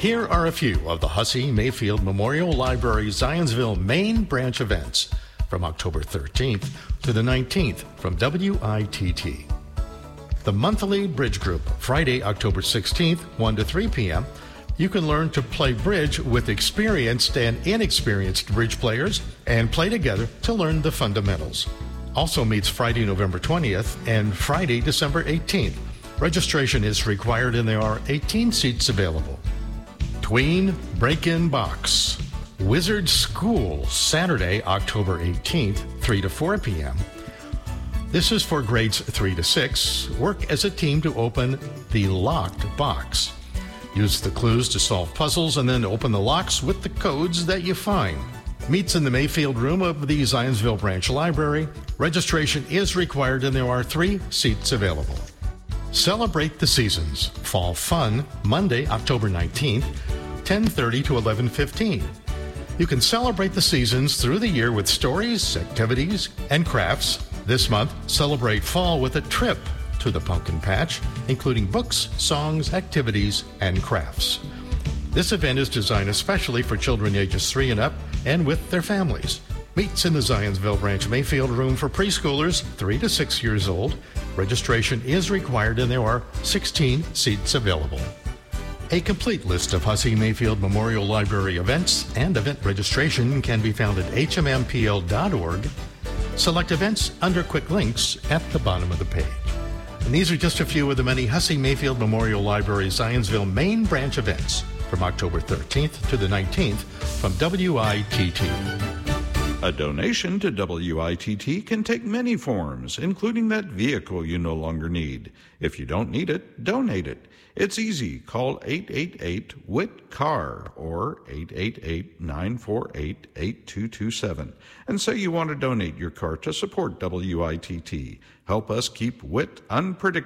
Here are a few of the Hussey Mayfield Memorial Library Zionsville main branch events from October 13th to the 19th from WITT. The monthly bridge group, Friday, October 16th, 1 to 3 p.m. You can learn to play bridge with experienced and inexperienced bridge players and play together to learn the fundamentals. Also meets Friday, November 20th and Friday, December 18th. Registration is required and there are 18 seats available. Tween Break-In Box. Wizard School, Saturday, October 18th, 3 to 4 p.m. This is for grades 3 to 6. Work as a team to open the locked box. Use the clues to solve puzzles and then open the locks with the codes that you find. Meets in the Mayfield room of the Zionsville Branch Library. Registration is required and there are 3 seats available. Celebrate the Seasons. Fall Fun, Monday, October 19th, 10:30 to 11:15. You can celebrate the seasons through the year with stories, activities, and crafts. This month, celebrate fall with a trip to the pumpkin patch, including books, songs, activities, and crafts. This event is designed especially for children ages 3 and up and with their families. Meets in the Zionsville Branch Mayfield room for preschoolers 3 to 6 years old. Registration is required and there are 16 seats available. A complete list of Hussey Mayfield Memorial Library events and event registration can be found at hmmpl.org. Select events under quick links at the bottom of the page. And these are just a few of the many Hussey Mayfield Memorial Library Zionsville main branch events from October 13th to the 19th from WITT. A donation to WITT can take many forms, including that vehicle you no longer need. If you don't need it, donate it. It's easy. Call 888-WIT-CAR or 888-948-8227 and say you want to donate your car to support WITT. Help us keep WIT unpredictable.